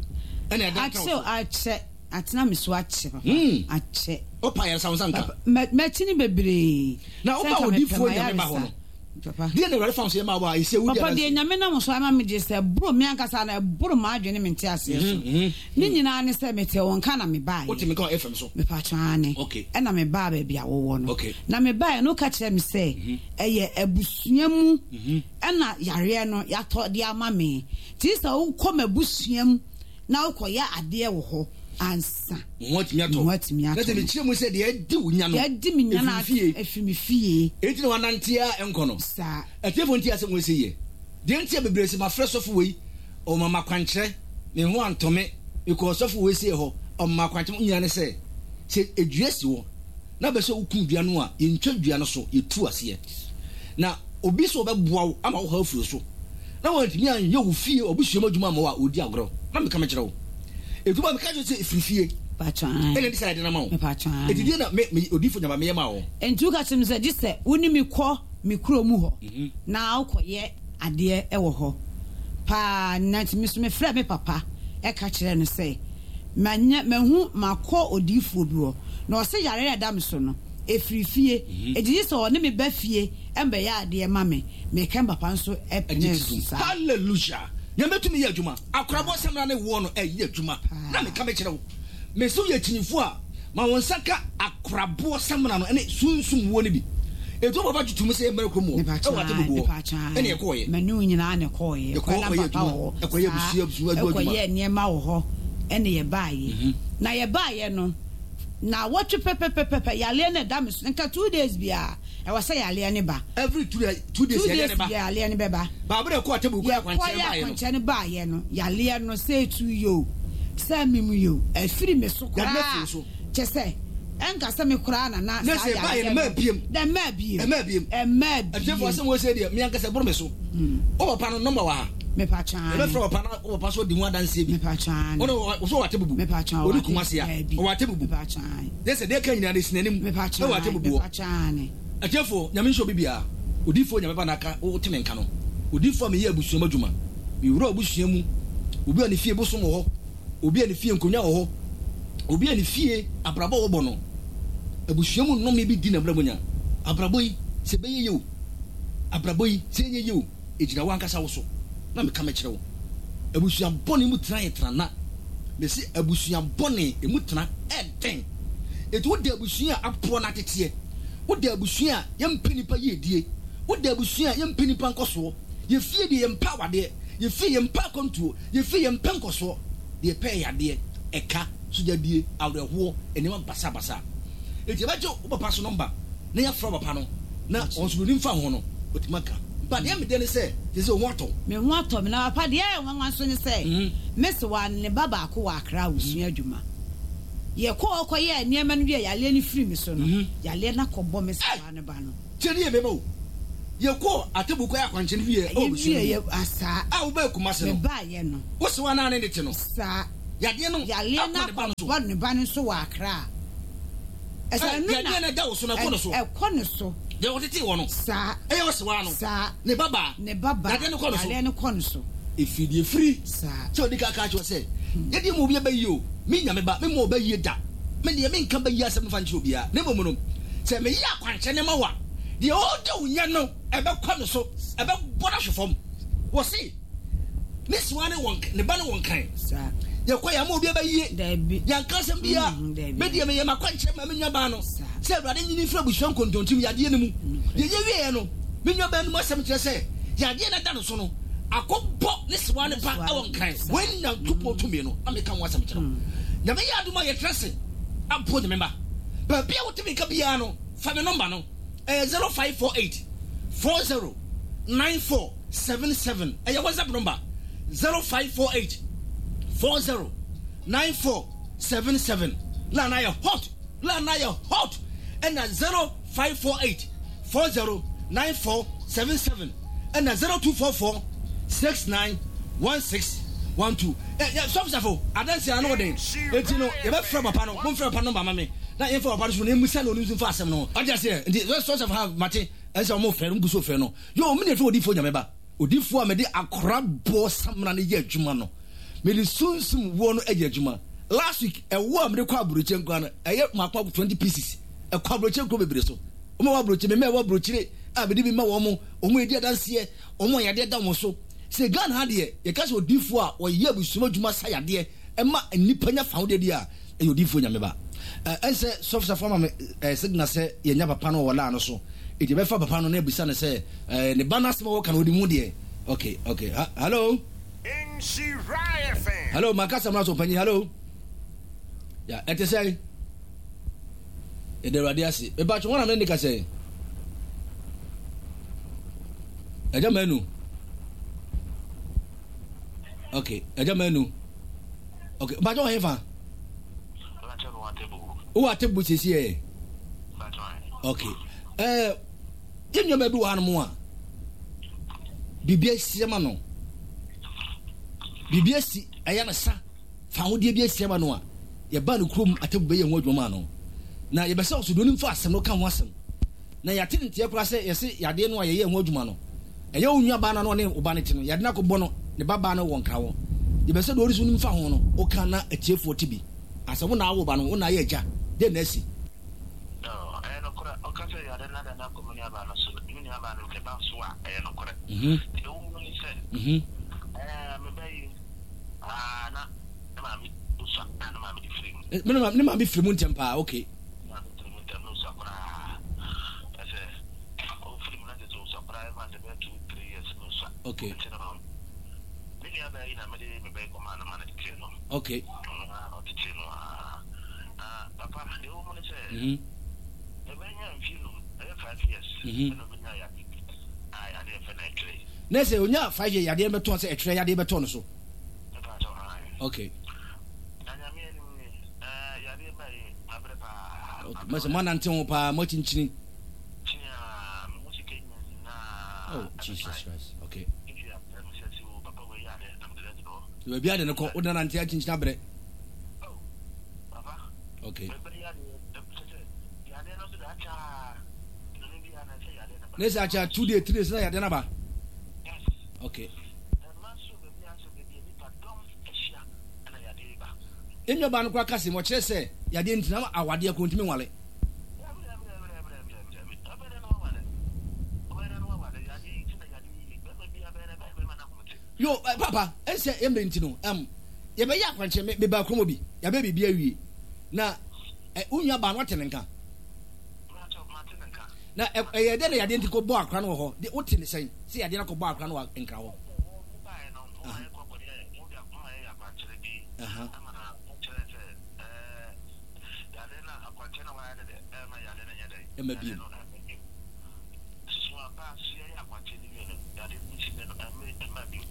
I check. At time is watch it. I check. Oh, Pia sounds uncle. Matini baby. Now, what would you for your Papa? Dear, the reference here, my wife, say, Papa, dear, Yamina, so I'm just a bro, Miancasana, bro, margin, and Tias. Nina, I say, Meteo, and can I me buy? What do you call it from so? Me patrani. Okay. And I'm a baby, I will. Okay. Now me buy, no catch them say, a busiamu, and not Yariano, ya taught dear mammy. Tis a come a busiam, now call ya a dear ho. Answer. What me let me chim we said the do nyano if me fee 81 antia enkono sir a devontia some we say the antia bebre se ma fresh of we o mama kwankyere me ho antome because of we say ho o mama kwankyere nyane say eduasi wo na be so ukun dua no a ye ntwa dua no so ye tu ase na obi so obeboa wo ama wo ha afuro so na wantimi an ye wo fie obusuam adwuma ma wa odi agro na me kama kyere wo Etuba me kaje se frifie patran ele decide na ma wo patran etidi na me odifo nyama me ma wo entu ka chim se dise woni mi kɔ mi kuro mu ho na akɔye ade e wo ho pa na timi so me frɛ me papa e ka kyerɛ no se manya mahu makɔ odifo bi wo na ɔse yare ya dam so no efrifie edidi se ɔne me ba fie embe ya ade ma me ka papa nso e pene hallelujah Yametumi ye adwuma akorabo semra ne wo no ye adwuma na me ka me kire wo me so ye tinifo a ma won saka akorabo semra no ene sunsum wo ne bi eto baba tutum se mere ko mo e wa te bubo ene e ko ye manu nyina ne ko ye ko na papa wo e ko ye busu adwuma ko ye ne ma wo ho ene ye baaye na ye baaye no na watch pepe yale ne dam nka 2 days bia I was say yale ba every 2 days yale ne beba ba bre ko atebu ko akwanche baaye no yale no say to you say mimu you e firi me so kra che say enka say me kra na say baaye ma biem da ma biem atefo say we say dia me anka say bro me so o papa no number wa me pachan e be fro papa na o papa so di ho adanse bi me pachan o so watebubu me pachan o ku mase ya o watebubu me pachan they say they kan nyina de sinanim me pachan watebubu me pachan atefo nyame nso bibia odifo nyame ba naka o teme nka no odifo me ye abusuam adwuma mi wura abusuam mu obi ani fie bosom ho obi ani fie nkonya ho obi ani fie abrabo wo bono abusuam no me bi di na bramonya abrabo yi se beye yo abrabo yi se nye yo ejira wankasa wo so na me kama kire wo abusuam bone mu tran yetrana me se abusuam bone emu tran eden etu wo de abusuam apo na tete wo de abusuam yempeni pa yedie wo de abusuam yempeni pa nkoso ye fie de empower de ye fie yempa kontuo ye fie yempa nkoso de pe yade eka so jadie awreho enema basa eti ba jo wo papa so number na ya fro papa no na onso ni mfa ho no otimaka but dem dey say this wato me wato me na papa de nwanwa so ne say miss wan ne baba ko wa akra usua adwuma ye ko ye niema no bi ya le ni free me so no ya le na ko bo miss wan ba no cheni ye bebo ye ko atebu ko ya kwanche ni ye o usua ye asa a wo ba kuma se no me ba ye no wo se wana ne te no sa ya de no ya le na ko ne ba no so wa akra esa no ya de na da wo so na ko no so e ko no so de wo tete wo no sa e wo se wa no sa ne baba ya de no ko no so ya le no ko no so efidie free sa so di ka cho se ye di mo bi ba yi o mi nya me ba me mo ba yi da me de me nka ba yi asem fa nchiro bia ne bomu no se me ya kwanche ne ma wa de o de unya no e be kwa no so e be boda hwefom wo si ne siwane won ne ba ne won kan sa ye kwa ya mo bi ba yi Dabi ya nka sem bia me de me ye ma kwanche ma me nya ba no se awurade nyini fra busuan kontontim ya de ne mu ye ye wie no me nya ba no mo asem kire se ya de na da no so no akobɔ ne siwane pa awon kan when na tupo to me no ameka mo asem kire na me ya aduma ye trese ampo de memba ba bia wo timi ka bia no fa me number no 0548 409477 your WhatsApp number 0548 409477 la na hot and 0548 409477 and 0244 691612 stop safo adanse ano den etino ye be fra papa no mo fra papa no mama me na ye fra papa so na emusa na onunzu fa asem no adase ndi stop safo have mate ense mo fra nguso fra no yo me ne fra odifo nyameba odifo a me de akora bo samna ne ye adwuma no me de sunsum wo no age adwuma last week e wo am de kwa buroche nkwa no eye makwa 20 pieces e kwa buroche nkwa bebre so o mo wa buroche me wa buroche a be di bi ma wo mo o mo edi adanse o mo yade da mo so se gan ha de ye ka se odifo a o ye busuma dwuma sa yade e ma nipa nya fa wo de dia e odifo nya me ba ense soft form me signal se ye nya papa no wala no so e de be fa papa no na ebisa ne se ne banas ma wo kan odi mu de okay hello hello makasa mra so panyi hello ya ete say e de radiasi e ba chwana me ndika say eja menu okay eja menu okay ba jo hefa o atebu sisi e okay yenyo be bi wa no a bibia siema no bibia si aya na sa fa ho de bia siema no a ye ba no krom atebu be ye ho adwuma no na ye be sa so do nim fa asem no ka ho asem na ya tintie kura se ye se yade no a ye ho adwuma no eye onua ba na no ne oba ne ti no yade na ko bo no ne baba na won kra wo ye be se do orisu nim fa ho no o kan na atiefo tibi asem na awo ba no wo na ye agya de na asi no kura o ka se yade na da na ko munya ba no so munya ba no ke ba so a no kura e wo mu ni se me bai na ma mi so na ma mi di free ne ma bi free mu ntempa okay okay okay papa de o mo ne se e benya mfilo 5 years no benya ya ade fe na tre na se onya 5 years yade beto se etre yade beto no so okay anya mi ni yade bai abre pa okay mas man antin pa mo chinchini oh Jesus Christ okay we bia de no ko odan antin chinchina abre okay let's acha 2 days 3 days na yade na ba okay enyo ba no kwa kase mo kire se yade ntina awade akontimi nwale yo papa ense embe ntino ye be ya kwanche me ba kromo bi ya be bibia wie na unya ba no tenenka na ye de na yade ntiko bo akra no ho de otine sen se yade na ko bo akra no nkra ho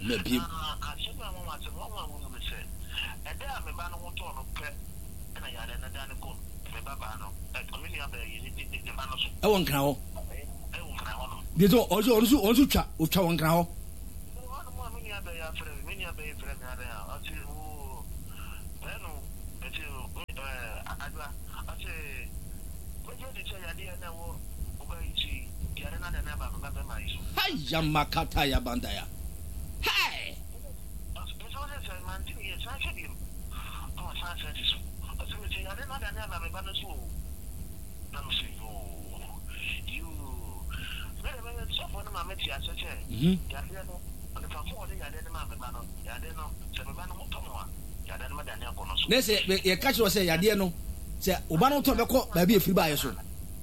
maybe I won't crow. There's also chat with Chowan Crow. Hi, Yamakataya Bandaya. Hi. Let's say you catch or say, I didn't know. Say, Obano Tobacco, maybe a free buyer soon.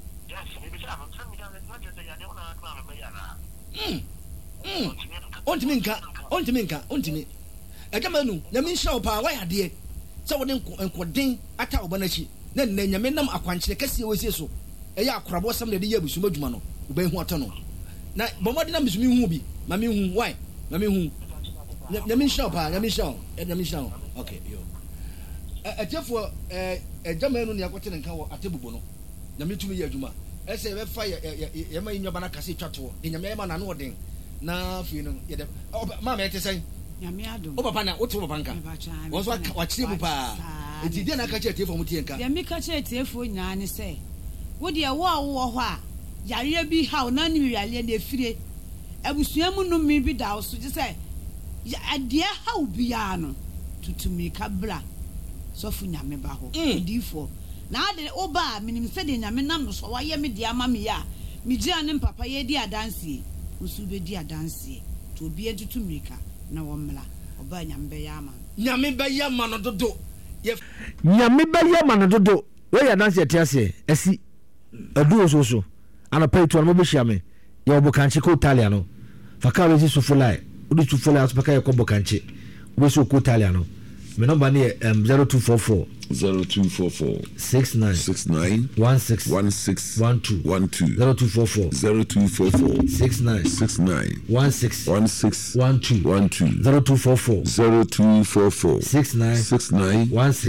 Ontimi. Agamanu, na min show pa why ade. So wodin enkodin ata obanachi. Na nyame nam akwankyere kase wo sie so. Eya akorabo sam na de yabusu madwuma no. Oban hu oto no. Na bomodi na misumi hu bi. Ma mi hu why? Ma mi hu. Na min show pa, na min show. Okay, yo. Atefo agamanu ne akote nka wo atebubo no. Na mitumi ya adwuma. Ese be fa ye ma nyoba na kase twato. De nyame ma na no odin. Na fi no ye de ma me tesen nyame adom o papa na o to papa nka wo so wa kire mu pa enti de na ka che tiefo mu tie nka de me ka che tiefo nya ne se wo de wo ho a yare bi ha na ni wiale na efire abusua mu no mi bi da so je se ade ha obi ya no tutumi ka bra so fu nyame ba ho difo na ade o ba minim se de nyame nam no so wa ye me de ama me ya mi gia ne papa ye di adansie usu be di adansie to obi entutu mirika na wo mla oba nyambe yama no dodo nyame be yama no dodo we ya adansie tiase esi adu so ana pay to mo be shiame ye obo kanche ko italiano faka we so fulai odi to fulai so faka ye ko bokanche we so ko italiano me number ni 0244 69 16 12 0244 69 16 12 0244 69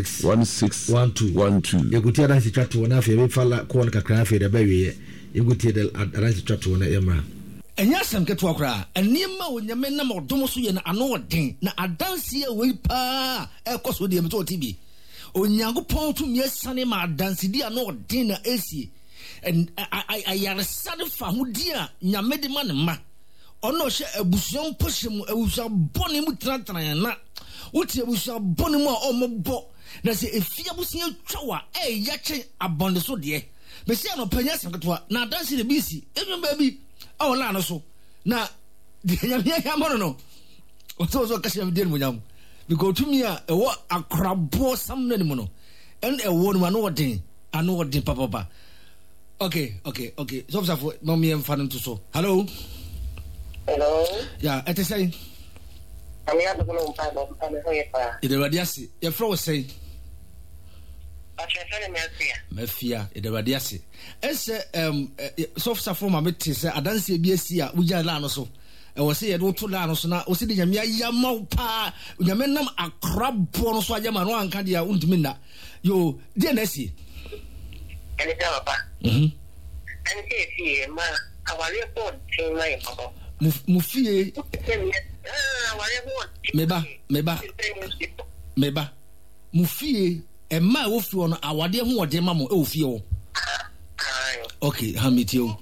12 yegutia dance chat na afia be fala ko kakra afia da bawie yegutia dance chat na yema enya sam keto akra enima onyame na modom so ye na ano odin na adanse we pa ekoso de mto tibi onyankopon to me sane ma adanse di ano odin na esi and ayare sane fa hodi a nyame de ma ne ma ono hye abusuon poshem awusa bone mu trantran na wuti abusuon bone mu a ombo na se efia abusuon twawa ya che abonde so de be se no panya sam keto na adanse de bisi enyo ba bi awo la no so na de nyame ya mo no o so kase me de mo nyam because to me e wo akrabo sam na ni mo no en e wo no ano odin papa okay so for mommy em fan to so hello yeah it is saying ami adu ko no pa ba hoye pa ide radiasi e fro say Mafia, the radiasi. Ese soft form of it is a dance BSC, Uja Lanoso. I was say, I don't to Lanos now, or sitting a pa, Yamenam a crab bonus, Yaman, one candia, Untmina. You, dear Nessie. And it's our and see, ma, our report, my papa. Mufie, Meba, Mufie. Emma wo fi ono awade ho ode mamo e wo fi wo okay ha meet you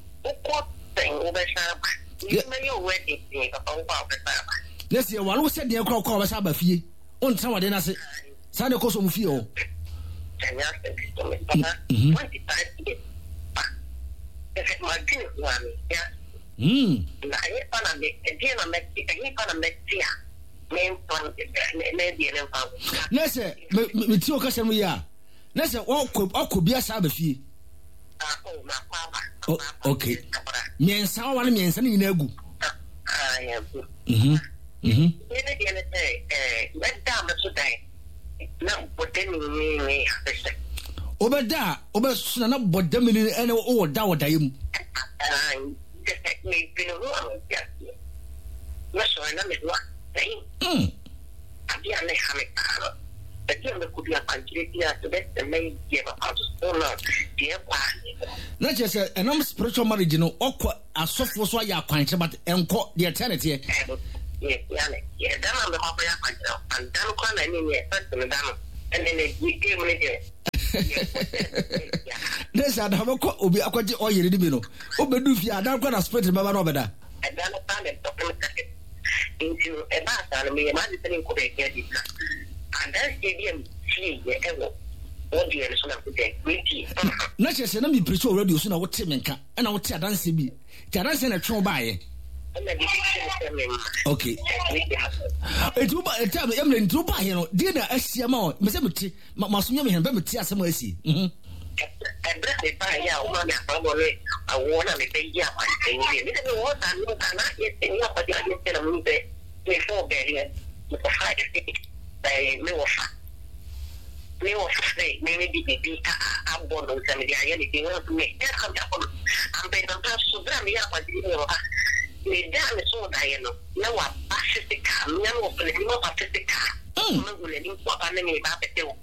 let's see one wo said dey kro kro ba sa ba fie on tan wade na se sa de ko so mu fie wo Let's say, with your customer, yeah. Let's say, Okobia Sabafie. Okay. Me and someone means any negu. Obeda, Obasana, but Demini and all down time. Abi ane hame karo. Tapi ame kudu apankire dia to best main give out so long. Dia kwa. Na just a spiritual marriage no okwa asofo so ya kwanche but enko the eternity. Yeah, then I'm the papa and then kwa na ni first no dan. And then we give me there. There's a hamako obi akwaje oyere di bi no. Obedu fi adan kwa na spirit baba no obeda. And then I found it into a bath and me imagine ko be get it. And then stadium see the ever. What do you understand about that? Na chese na me preach radio so na wote menka na wote adanse bi. Ti adanse na twen baaye. Okay. Etu ba etam emle ntu ba he no. Di na asia ma o. Me se meti masomya me he ba meti asem asi. Ebra de ba ya o ma na ba bo le awona me be ya ba se ni. Me se me wo ta no ta na ye se ni ba di ade se na mu be. Me fo be here. Me ko fa de me wo fa. Me wo fa say me be a bondo se me di aye ni ti wo me. E ka ta ko. Am be na ta so bra me ya ba di ni wo ha. Me da me so da ye no. Na wa ba se ka. Me na wo pe ni mo ba se ka. Me go le ni ko ba na me ba pe te wo.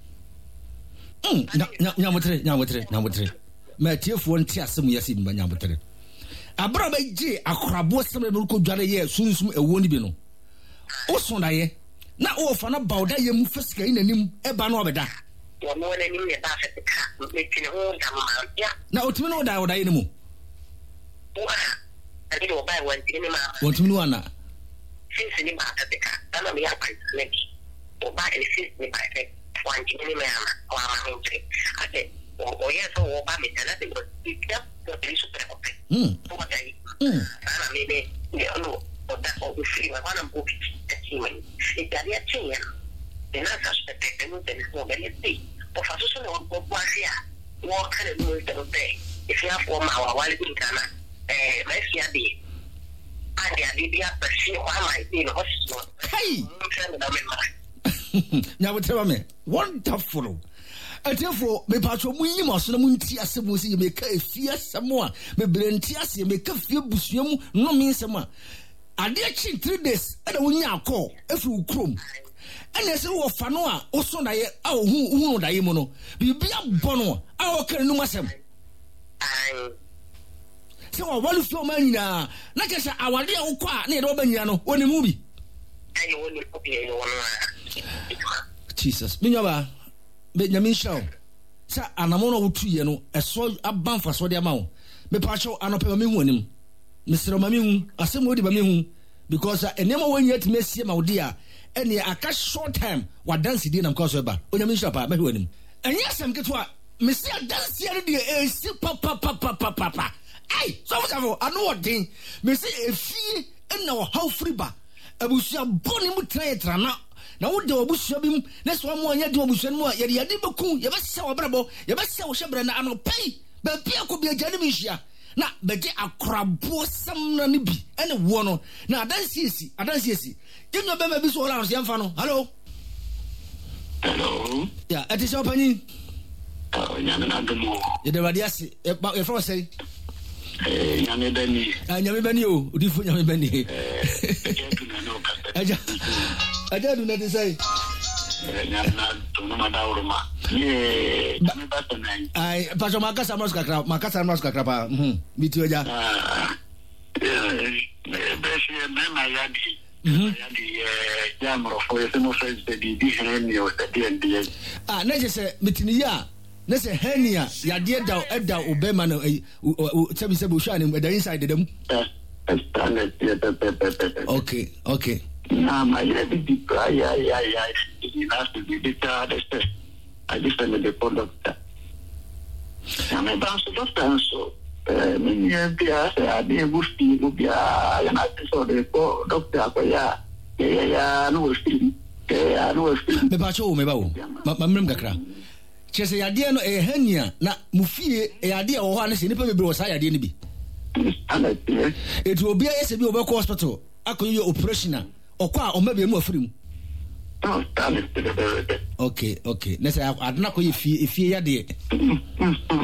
Nyamotre ma tiefo nti asem yesi mba nyamotre abra ba ji akorabo sem na ko dware ye sunsum ewo ni bi no o so da ye na o fa na bawda ye mu fasika ina nim e ba no obeda wo mo na nim ye ba fasika me tine ho da ma ya na otimi no da ye ni mu wa ani do ba wan tine ma otimi no ana since ni ba fasika ana me ya pa ne o ba ni since ni ba fasika one thing me ama wa ma ntre ate o yes o ba me tana te ko tikya to te super okay o dai ana me no o da o free wa na mpo ti me italia tinha de na sa aspetta non te no bene ti o fa so no o po asia o kana no te no te if you have for ma wa wale tin kana mai sia di adi dia persi wa mai ti no so hey nyawotewa me wonderful atefo me patro munyi maso na munti asemo si me ka efia asemo a me brenti ase me ka fie busuamu no me nsema ade achi 3 days ada wonya akọ efi ukrom ene se wo fa no a oso na ye a hu da ye mu no bibia bono a o kan numa asem se wo walu fi o manyina na kesa awade a wokọ a na ye do banyina no woni mu bi ayi woni kopi ye wona Jesus minyoba Benjamin Shaw sa anamono wotuye no eso abanfa so de amawo me pacho anope ma mehu anim mesero ma mehu asem odi ba mehu because enema wanya timesie ma wodi a ene aka short time wa dance di na mko so ba Benjamin Shaw pa mehu anim enye asem keto a mesi dance ya de esi pa ai so whatever anu odin mesi efie ena wo how free ba abusia boni mu tra na wo de obusia bim na so mo anya de obusia mu a ye de beku ye be se wo brabo ye be se wo hyebre na anopai ba bia ko bia jani mihia na beje akorabo sam na ne bi ene wo no na adansi esi yenno be ma bi so wala no se mfa no hello ya ati so pani nyame na demo ye de radiasi e fro say nyame bani o odifu nyame bani aja do not say nyana to no madawro ma me ba to nai ai paso makasa maska krapa bitu aja be she me ma yadi jamro fo ye no face de di henni o de di na je se mitini ya na se henia ya de da obema na sebi hwa ne da inside dem okay na ma ya di ya has to be the I just am the doctor na me ba so doctor so me ni bia sa de busti bia ya na so de ko doctor ko ya no busti me ba cho me ba o ma mrem kakra chese ya de no hania na mufie ya de o ho na se nipa bebre o sa ya de ni bi etu obi ayese bi obekọ hospital akoyo operation okwa o mabie mu afirim okay nese adna ko efie ya de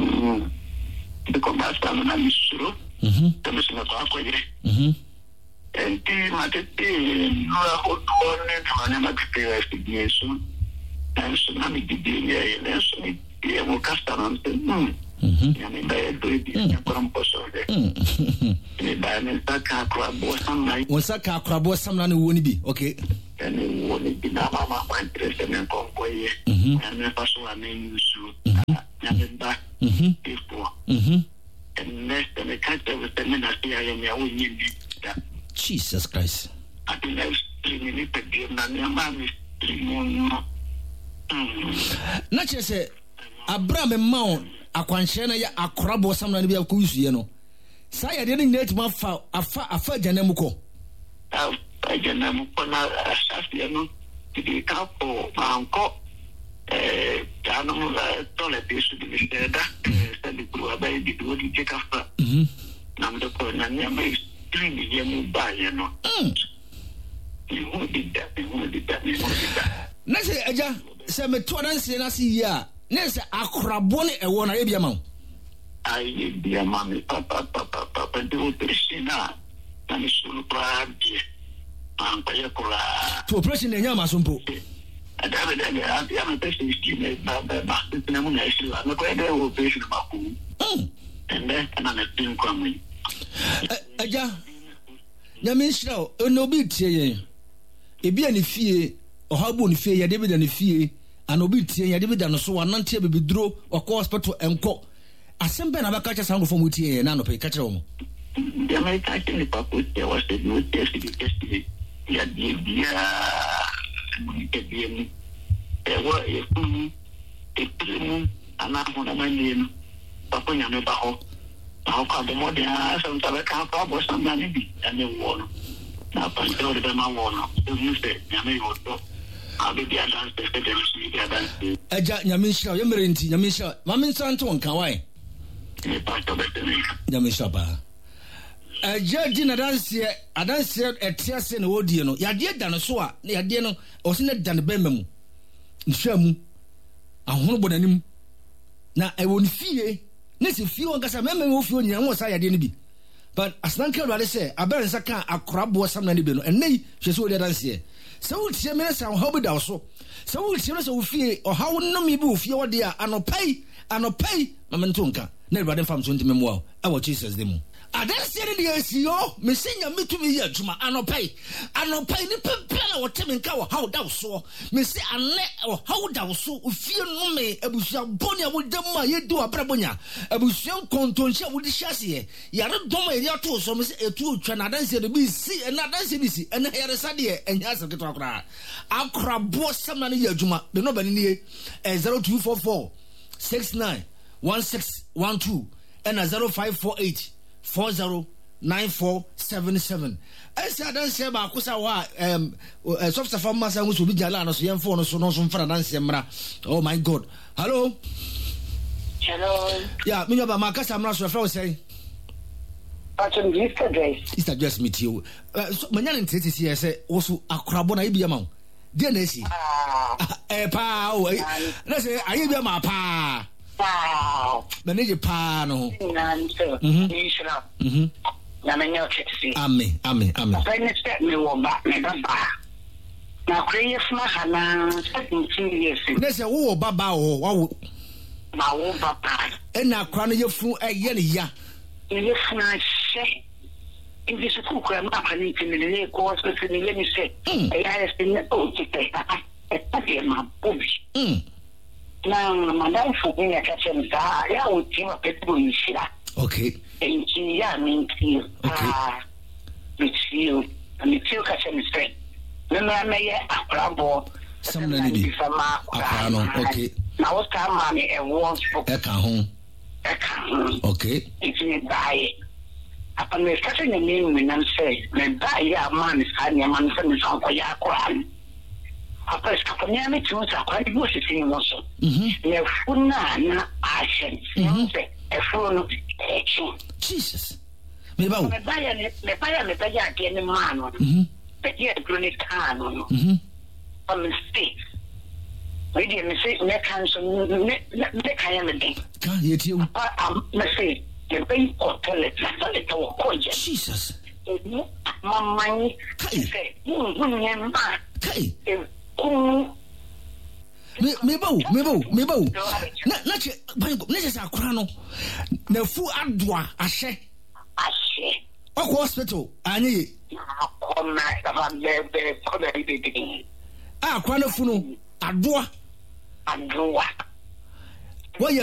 the combat na misuro temos na ko akojire Enti matete no ahodo ne tamane matete FDSO. And so na me didi and so me mo customer. Ya me ba do di from poso de. Me ba me saka krabo samna. Won saka krabo samna ne woni bi. Okay. And woni bi na mama kwa interest me konkoye. And me paso ame yusu. Ya me ba. Before. And next the character with the ministry I am ya woni bi. Jesus Christ. I think I was streaming it again na me mama streaming. Na chese Abraham mawo akwanhye na ya akorabo samna ne bia ko yusuye no sa ya de ne tima afa janam ko janam ko na asafia no di kapo manko tanu tole bisu di steda sali pro abai di do di kafa nam do ko na ne mai string ye mu ba ye no di da na se aja se me to dan se na si ya ne se akorabo ne ewo na ye bia ma ai bia ma me papa do trisina na mi sulu pra di anko ye kula to operation ne nya ma so mpo adabe de ya me test scheme ba na mu na isi na ko de operation ba ku ende na na tin kwa mu aja nyame nhyira no bi tie yen ebi ani fie ohabu ni fie ya de bi da ni fie anobi tie ya de bi da no so wanante be biduro wakọ hospital enko asembe na baka cha sango fomu tie na no pe ka kire wo ya me ka ni papo tie was the no test ya dia ni wa e primu ana hona mani papo nya me ba ho ka de mo de so ta ka pa bo samba ni bi ya ne wo no na pa ndo de ma wo no ni se ya me wo to Aja nyame nhyira ye mere nti nyame nhyira mame nsanto nka wai nyame nhyira ba aja di na danse etiase na wodie no yade da no so a na yade no o se na da ne ba mamu nhwa mu ahono bonanim na ewo ni fie ne se fie won kasa meme wo fie onyina wo sa yade no bi but asanka rade se abere nsaka akorabo samna ne bi no enei hwese wo danse so wotie me na sa ho bi da so so wotie na so wo fie o ha wo no mi bi wo fie wo de a anopai mama ntonka na rade fam so ntime mo a awo Jesus dem adanse ne de asio me senya metumi ya adwuma anopai ni pepela wo teme nka wo ha wo da so me se anle wo ha wo da so ofie no me abusua boni a wo dam a ye do abrabonya abusua kontonhia wo di hyase yare dom a ye to so me se etu otwa na adanse de bi si na adanse bi si ena yare sade enya asake to akra akrabo samna ne ya adwuma de no bani nie 0244 691612 and 0548 409477 esa danse ba kusa wa soft farm masa nguso bi jala no so yem phone so no so mfana danse mra. Oh my god. Hello yeah me ba makasa mra so fra say Pattern Easter dress meet you so manya ntete si say oso akorabo na ibia ma de na esi pa o na say ayibia ma pa wow manage pa no na menyo chesi amen when step me wo ba me ba na kreiye fma hana 17 years na say wo baba wo wo baba na kwa no yefu eye ne ya yefu na she in this kukura ma pani tinile ko so tinile ni se ya se o tite e ma bobi na madam fuku ya kache msa ya utima petu yishira okay enchi ya minti mitio kache msa na ye akrabo samna ni bi akrano okay na waka mami e won eka ho okay it's bae apa me kache ni mimi na say me bae ya mami sanya mami sanya kwa ya kwa apa skapanya me tuza kwa ni wosi sini moso ne funa na action se e funo Jesus me ba me baya ke ni mano pe ye groni kano no on mistake we dey me say me kan so me kan ya me den kan ye ti o me say the pay hotel to ko Jesus mamani Kai. say nyemba Kai. ku Mebo. Na che bango, na che akora no. Na fu adoa ahye. Oko hospital anyi. Kona ba bebe kona bebe. Akora no fu no adoa. Adoa. Wo